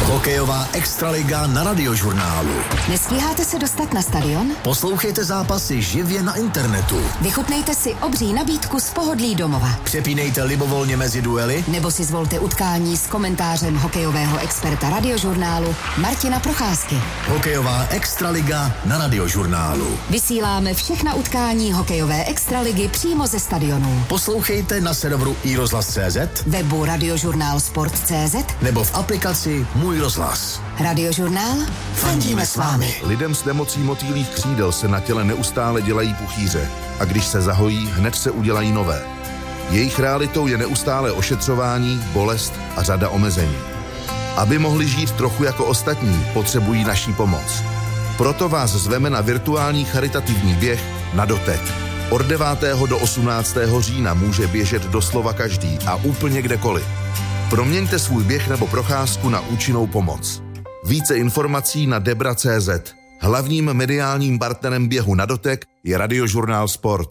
Hokejová extraliga na Radiožurnálu. Nestíháte se dostat na stadion? Poslouchejte zápasy živě na internetu. Vychutnejte si obří nabídku z pohodlí domova. Přepínejte libovolně mezi duely. Nebo si zvolte utkání s komentářem hokejového experta Radiožurnálu Martina Procházky. Hokejová extraliga na Radiožurnálu. Vysíláme všechna utkání hokejové extraligy přímo ze stadionů. Poslouchejte na serveru iRozhlas.cz, webu Radiožurnál Sport.cz nebo v aplikaci Můj rozhlas. Radiožurnál, fandíme s vámi. Lidem s nemocí motýlích křídel se na těle neustále dělají puchýře a když se zahojí, hned se udělají nové. Jejich realitou je neustálé ošetřování, bolest a řada omezení. Aby mohli žít trochu jako ostatní, potřebují naší pomoc. Proto vás zveme na virtuální charitativní běh na dotek. Od 9. do 18. října může běžet doslova každý a úplně kdekoliv. Proměňte svůj běh nebo procházku na účinnou pomoc. Více informací na debra.cz. Hlavním mediálním partnerem běhu na dotek je Radiožurnál Sport.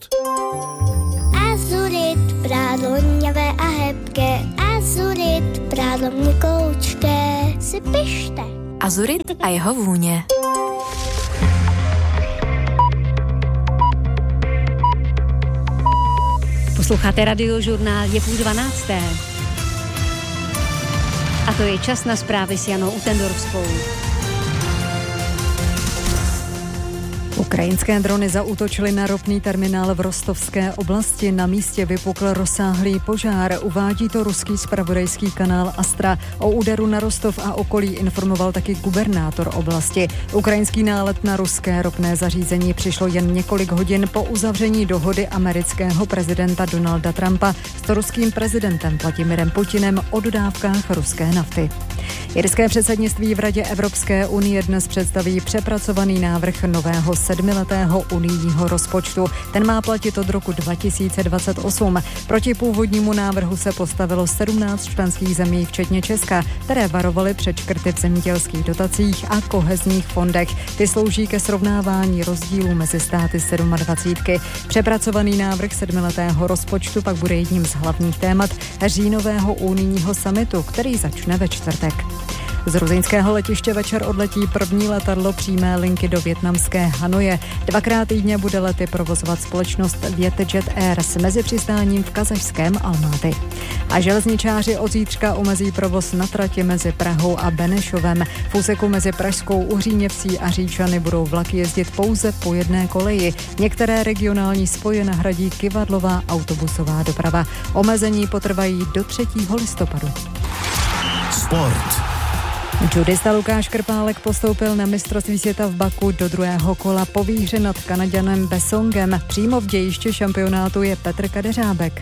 Azurit, prádlo hněvé a hebké, azurit, prádlo měkoučké, si pište. Azurit a jeho vůně. Posloucháte Radiožurnál, je 11:30. A to je čas na zprávy s Janou Utendorskou. Ukrajinské drony zaútočily na ropný terminál v Rostovské oblasti. Na místě vypukl rozsáhlý požár. Uvádí to ruský zpravodajský kanál Astra. O úderu na Rostov a okolí informoval taky gubernátor oblasti. Ukrajinský nálet na ruské ropné zařízení přišlo jen několik hodin po uzavření dohody amerického prezidenta Donalda Trumpa s ruským prezidentem Vladimirem Putinem o dodávkách ruské nafty. Irské předsednictví v Radě Evropské unie dnes představí přepracovaný návrh nového 7letého unijního rozpočtu. Ten má platit od roku 2028. Proti původnímu návrhu se postavilo 17 členských zemí, včetně Česka, které varovaly před škrty v zemědělských dotacích a kohezních fondech. Ty slouží ke srovnávání rozdílů mezi státy 27. Přepracovaný návrh 7letého rozpočtu pak bude jedním z hlavních témat říjnového unijního summitu, který začne ve čtvrtek. Z gruzínského letiště večer odletí první letadlo přímé linky do vietnamské Hanoje. 2krát týdně bude lety provozovat společnost Vietjet Air s mezipřistáním v kazašském Almaty. A železničáři od zítřka omezí provoz na trati mezi Prahou a Benešovem. V úseku mezi Pražskou Uhříněvcí a Říčany budou vlaky jezdit pouze po jedné koleji. Některé regionální spoje nahradí kyvadlová autobusová doprava. Omezení potrvají do 3. listopadu. Sport. Judista Lukáš Krpálek postoupil na mistrovství světa v Baku do druhého kola po výhře nad Kanaďanem Besongem. Přímo v dějišti šampionátu je Petr Kadeřábek.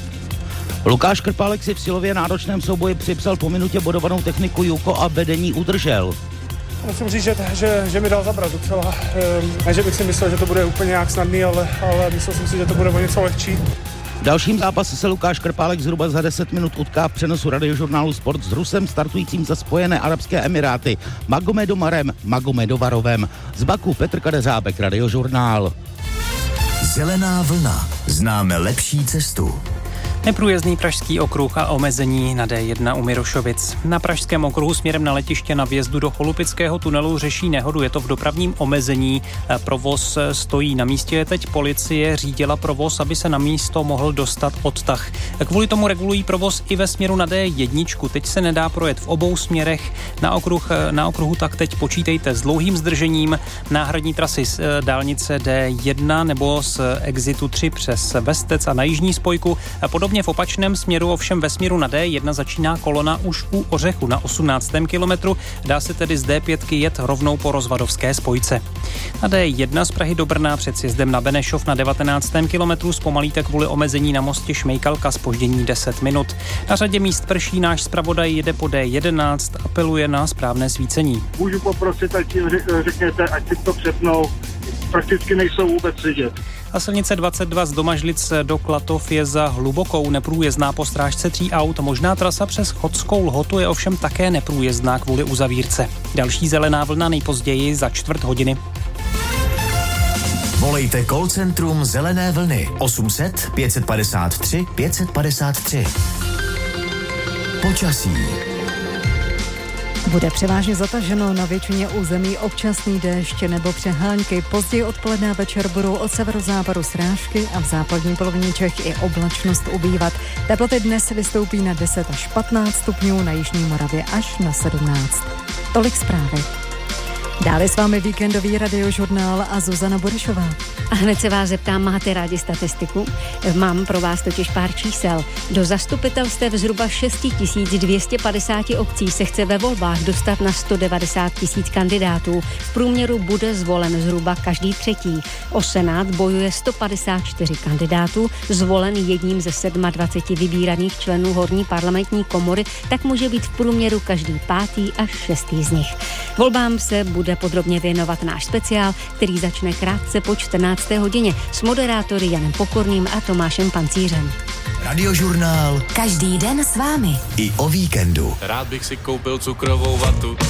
Lukáš Krpálek si v silově náročném souboji připsal po minutě bodovanou techniku Juko a vedení udržel. Musím říct, že mi dal zabrat docela. Ne, že bych si myslel, že to bude úplně nějak snadný, ale myslel jsem si, že to bude o něco lehčí. V dalším zápase se Lukáš Krpálek zhruba za 10 minut utká v přenosu Radiožurnálu Sport s Rusem startujícím za Spojené arabské emiráty Magomedomarem Magomedovarovem. Z Baku Petr Kadeřábek, Radiožurnál. Zelená vlna. Známe lepší cestu. Neprůjezdný pražský okruh a omezení na D1 u Mirošovic. Na pražském okruhu směrem na letiště na vjezdu do Cholupického tunelu řeší nehodu. Je to v dopravním omezení. Provoz stojí na místě. Teď policie řídila provoz, aby se na místo mohl dostat odtah. Kvůli tomu regulují provoz i ve směru na D1. Teď se nedá projet v obou směrech. Na okruhu tak teď počítejte s dlouhým zdržením. Náhradní trasy z dálnice D1 nebo z exitu 3 přes Vestec a na jižní spojku. Podobně v opačném směru, ovšem ve směru na D1 začíná kolona už u Ořechu na 18. kilometru. Dá se tedy z D5 jet rovnou po rozvadovské spojce. Na D1 z Prahy do Brna před sjezdem na Benešov na 19. kilometru zpomalíte kvůli omezení na mostě Šmejkalka zpoždění 10 minut. Na řadě míst prší, náš zpravodaj jede po D11, apeluje na správné svícení. Můžu poprosit, ať řekněte, ať si to přepnou, prakticky nejsou vůbec vidět. A silnice 22 z Domažlic do Klatov je za hlubokou neprůjezdná po strážce 3 aut. Možná trasa přes Chodskou Lhotu je ovšem také neprůjezdná kvůli uzavírce. Další zelená vlna nejpozději za 4 hodiny. Volejte call centrum Zelené vlny 800 553 553. Počasí. Bude převážně zataženo, na většině území občasný déšť nebo přehánky. Později odpoledne a večer budou od severozápadu srážky a v západní polovině Čech i oblačnost ubývat. Teploty dnes vystoupí na 10 až 15 stupňů, na jižní Moravě až na 17. Tolik zprávy. Dále s vámi víkendový radiožurnál a Zuzana Burešová. A hned se vás zeptám, máte rádi statistiku? Mám pro vás totiž pár čísel. Do zastupitelstev zhruba 6250 obcí se chce ve volbách dostat na 190 000 kandidátů. V průměru bude zvolen zhruba každý třetí. O Senát bojuje 154 kandidátů, zvolen jedním ze 27 vybíraných členů horní parlamentní komory, tak může být v průměru každý 5. až 6. z nich. Volbám se bude podrobně věnovat náš speciál, který začne krátce po 14. hodině s moderátory Janem Pokorným a Tomášem Pancířem. Radiožurnál. Každý den s vámi. I o víkendu. Rád bych si koupil cukrovou vatu.